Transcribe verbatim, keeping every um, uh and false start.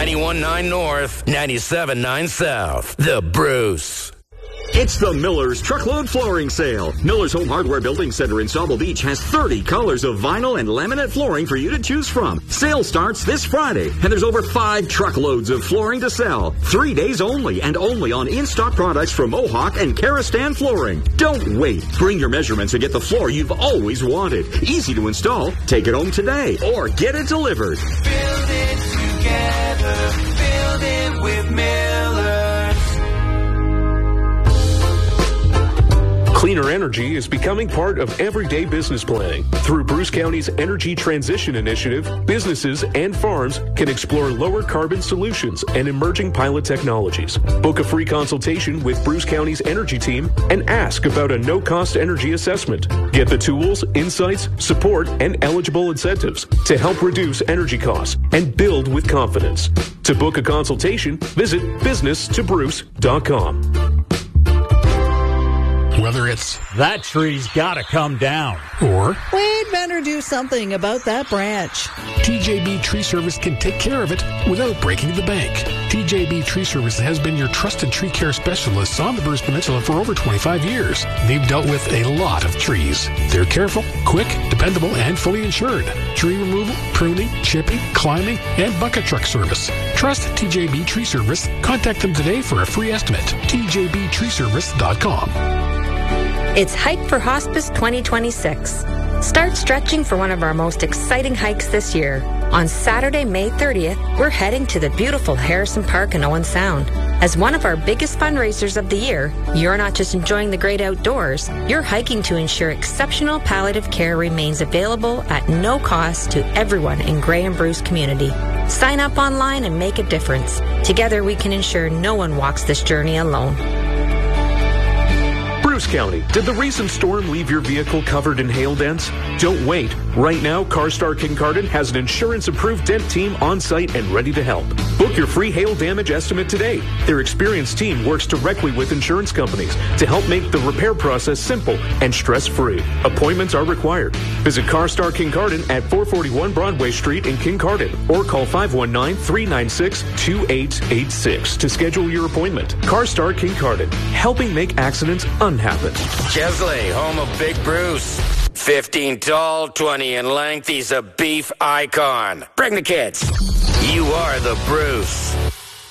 ninety-one point nine North, ninety-seven point nine South. The Bruce. It's the Miller's Truckload Flooring Sale. Miller's Home Hardware Building Center in Sauble Beach has thirty colors of vinyl and laminate flooring for you to choose from. Sale starts this Friday, and there's over five truckloads of flooring to sell. Three days only, and only on in-stock products from Mohawk and Karastan Flooring. Don't wait. Bring your measurements and get the floor you've always wanted. Easy to install. Take it home today, or get it delivered. Build it together. Build it with Miller's. Cleaner energy is becoming part of everyday business planning. Through Bruce County's Energy Transition Initiative, businesses and farms can explore lower carbon solutions and emerging pilot technologies. Book a free consultation with Bruce County's energy team and ask about a no-cost energy assessment. Get the tools, insights, support, and eligible incentives to help reduce energy costs and build with confidence. To book a consultation, visit business to bruce dot com. Whether it's that tree's gotta come down, or we'd better do something about that branch. T J B Tree Service can take care of it without breaking the bank. T J B Tree Service has been your trusted tree care specialists on the Bruce Peninsula for over twenty-five years. They've dealt with a lot of trees. They're careful, quick, dependable, and fully insured. Tree removal, pruning, chipping, climbing, and bucket truck service. Trust T J B Tree Service. Contact them today for a free estimate. T J B tree service dot com. It's Hike for Hospice twenty twenty-six. Start stretching for one of our most exciting hikes this year. On Saturday, May thirtieth, we're heading to the beautiful Harrison Park in Owen Sound. As one of our biggest fundraisers of the year, you're not just enjoying the great outdoors, you're hiking to ensure exceptional palliative care remains available at no cost to everyone in Grey and Bruce community. Sign up online and make a difference. Together we can ensure no one walks this journey alone. Bruce County, did the recent storm leave your vehicle covered in hail dents? Don't wait. Right now, CarStar Kincardine has an insurance-approved dent team on site and ready to help. Book your free hail damage estimate today. Their experienced team works directly with insurance companies to help make the repair process simple and stress-free. Appointments are required. Visit CarStar Kincardine at four forty-one Broadway Street in Kincardine or call five one nine, three nine six, two eight eight six to schedule your appointment. CarStar Kincardine, helping make accidents unhappen. Chesley, home of Big Bruce. fifteen tall, twenty in length. He's a beef icon. Bring the kids. You are the Bruce.